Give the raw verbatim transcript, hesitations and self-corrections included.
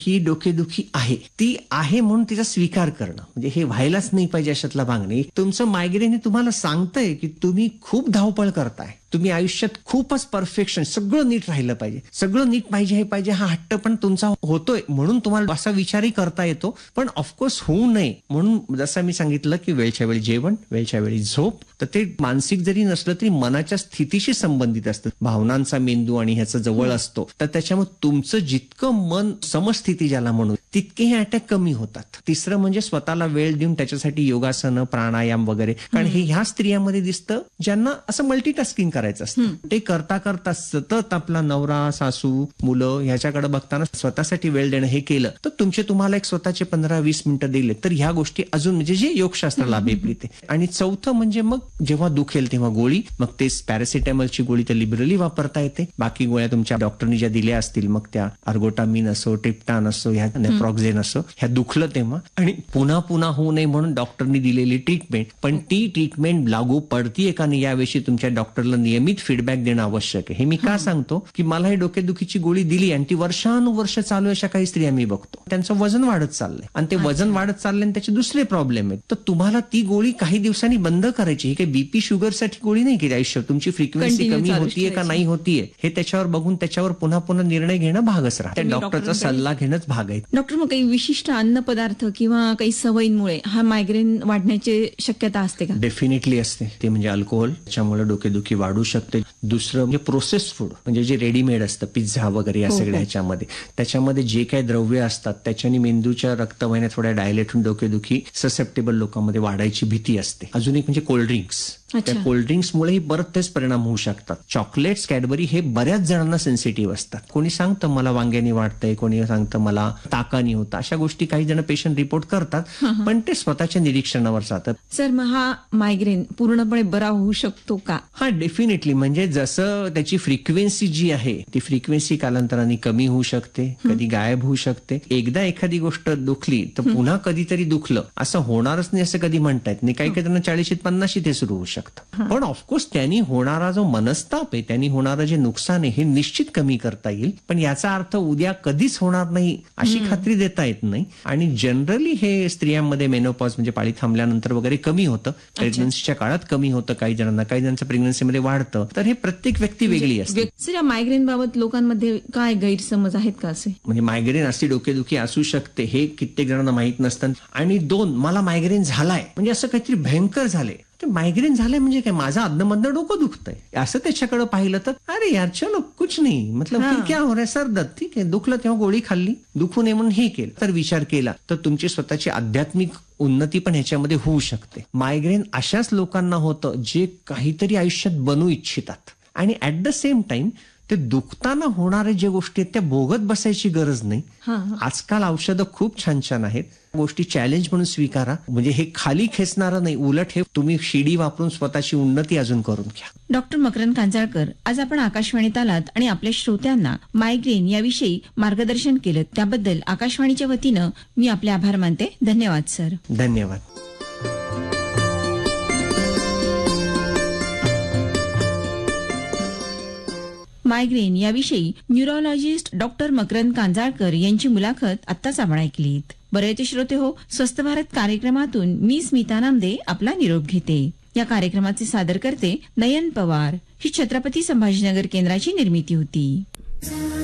ही डोकेदुखी आहे, ती आहे म्हणून तिचा स्वीकार करणं, म्हणजे हे व्हायलाच नाही पाहिजे अशातला भाग नाही. तुमचं मायग्रेन हे तुम्हाला सांगतंय की तुम्ही खूप धावपळ करताय, तुम्ही आयुष्यात खूपच परफेक्शन, सगळं नीट राहिलं पाहिजे, सगळं नीट पाहिजे, हे पाहिजे, हा हट्ट पण तुमचा होतोय म्हणून तुम्हाला असा विचारही करता येतो. पण ऑफकोर्स होऊ नये म्हणून जसं मी सांगितलं की वेळच्या वेळी जेवण, वेळच्या वेळी झोप, तर ते मानसिक जरी नसलं तरी मनाच्या स्थितीशी संबंधित असतं. भावनांचा मेंदू आणि ह्याचा जवळ असतो, तर त्याच्यामुळे तुमचं जितकं मन समस्थिती ज्याला म्हणू, तितके हे अटॅक कमी होतात. तिसरं म्हणजे स्वतःला वेळ देऊन त्याच्यासाठी योगासनं, प्राणायाम वगैरे, कारण हे ह्या स्त्रियांमध्ये दिसतं ज्यांना असं मल्टीटास्किंग करायचं असतं. ते करता करता सतत आपला नवरा, सासू, मुलं ह्याच्याकडे बघताना स्वतःसाठी वेळ देणं हे केलं, तर तुमचे तुम्हाला एक स्वतःचे पंधरा वीस मिनिटं दिले तर ह्या गोष्टी अजून म्हणजे जे योगशास्त्र लाभेल ते. आणि चौथं म्हणजे मग जेव्हा दुखेल तेव्हा गोळी, मग ते पॅरासिटामॉलची गोळी तर लिबरली वापरता येते. बाकी गोळ्या तुमच्या डॉक्टरनी ज्या दिल्या असतील, मग त्या अर्गोटामिन असो, ट्रिप्टान असो, ह्या नेप्रॉक्झेन असो, ह्या दुखलं तेव्हा, आणि पुन्हा पुन्हा होऊ नये म्हणून डॉक्टरनी दिलेली ट्रीटमेंट. पण ती ट्रीटमेंट लागू पडतीये का नाही याविषयी तुमच्या डॉक्टरला नियमित फीडबॅक देणं आवश्यक आहे. हे मी का सांगतो की मला ही डोकेदुखीची गोळी दिली आणि ती वर्षानुवर्ष चालू अशा काही स्त्रिया मी बघतो, त्यांचं वजन वाढत चाललंय आणि ते वजन वाढत चाललंय आणि त्याचे दुसरे प्रॉब्लेम आहेत. तर तुम्हाला ती गोळी काही दिवसांनी बंद करायची. ही काही बीपी शुगरसाठी गोळी नाही की आयुष्यात तुमची फ्रिक्वेन्सी कमी होतीये का नाही होतीये हे त्याच्यावर बघून त्याच्यावर पुन्हा पुन्हा निर्णय घेणं भागच राहतं. डॉक्टरचा सल्ला घेणंच भाग आहे. डॉक्टर, मग काही विशिष्ट अन्न पदार्थ किंवा काही सवयींमुळे हा मायग्रेन वाढण्याची शक्यता असते का? डेफिनेटली असते. ते म्हणजे अल्कोहोल, त्याच्यामुळे डोकेदुखी वाढू शकते. दुसरं म्हणजे प्रोसेस फूड, म्हणजे जे रेडीमेड असतं, पिझ्झा वगैरे या सगळ्या ह्याच्यामध्ये, त्याच्यामध्ये जे काही द्रव्य असतात त्याच्याने मेंदूच्या रक्तवाहिन्या थोड्या डायलेट होऊन डोकेदुखी ससेप्टेबल लोकांमध्ये वाढायची भीती असते. अजून एक म्हणजे कोल्ड्रिंक्स. त्या कोल्ड्रिंक्समुळेही बरं तेच परिणाम होऊ शकतात. चॉकलेट्स, कॅडबरी हे बऱ्याच जणांना सेन्सिटिव्ह असतात. कोणी सांगतं मला वांग्यानी वाटतंय, कोणी सांगतं मला ताकानी होतं, अशा गोष्टी काही जण पेशंट रिपोर्ट करतात, पण ते स्वतःच्या निरीक्षणावर जातात. सर, मग हा मायग्रेन पूर्णपणे बरा होऊ शकतो का? हा, डेफिनेटली. म्हणजे जसं त्याची फ्रिक्वेन्सी जी आहे ती फ्रिक्वेन्सी कालांतराने कमी होऊ शकते, कधी गायब होऊ शकते. एकदा एखादी गोष्ट दुखली तर पुन्हा कधीतरी दुखलं असं होणारच नाही असं कधी म्हणता येत नाही. काही काही जण चाळीशीत पन्नाशीत हे सुरू होऊ शकतं. पण ऑफकोर्स त्यांनी होणारा जो मनस्ताप आहे, त्यांनी होणारं जे नुकसान आहे हे निश्चित कमी करता येईल. पण याचा अर्थ उद्या कधीच होणार नाही अशी खात्री देता येत नाही. आणि जनरली हे स्त्रियांमध्ये मेनोपॉज म्हणजे पाळी थांबल्यानंतर वगैरे कमी होतं, प्रेग्नन्सीच्या काळात कमी होतं काही जणांना, काही जणांचं प्रेग्नन्सीमध्ये वाढतं. तर हे प्रत्येक व्यक्ती वेगळी असते. सर, या मायग्रेन बाबत लोकांमध्ये काय गैरसमज आहेत का असे? म्हणजे मायग्रेन अशी डोकेदुखी असू शकते हे कित्येक जणांना माहित नसतं. आणि दोन, मला मायग्रेन झालाय म्हणजे असं काहीतरी भयंकर झालंय, मायग्रेन झालंय म्हणजे काय, माझं अधनं डोकं दुखतंय असं त्याच्याकडे पाहिलं तर अरे यार चलो कुछ नाही, मतलब फिर क्या हो रहा है सर दर्द, ठीक आहे, दुखलं तेव्हा गोळी खाल्ली, दुखू नये म्हणून हे केलं, तर विचार केला तर तुमची स्वतःची आध्यात्मिक उन्नती पण ह्याच्यामध्ये होऊ शकते. मायग्रेन अशाच लोकांना होतं जे काहीतरी आयुष्यात बनू इच्छितात आणि ऍट द सेम टाइम ते दुखताना होणारे जे गोष्टी आहेत त्या भोगत बसायची गरज नाही. आजकाल औषधं खूप छान छान आहेत, गोष्टी चॅलेंज म्हणून स्वीकारा. म्हणजे हे खाली खेचणारं नाही, उलट हे तुम्ही शिडी वापरून स्वतःची उन्नती अजून करून घ्या. डॉक्टर मकरंद कांजाळकर, आज आपण आकाशवाणीत आलात आणि आपल्या श्रोत्यांना मायग्रेन याविषयी मार्गदर्शन केलं, त्याबद्दल आकाशवाणीच्या वतीनं मी आपले आभार मानते. धन्यवाद सर. धन्यवाद. मायग्रेन याविषयी न्यूरोलॉजिस्ट डॉक्टर मकरंद कांजाळकर यांची मुलाखत आत्ताच आपण ऐकलीत. बरे ते श्रोते हो, स्वस्थ भारत कार्यक्रमातून मी स्मिता नामदे आपला निरोप घेते. या कार्यक्रमाचे सादर करते नयन पवार. ही छत्रपती संभाजीनगर केंद्राची निर्मिती होती.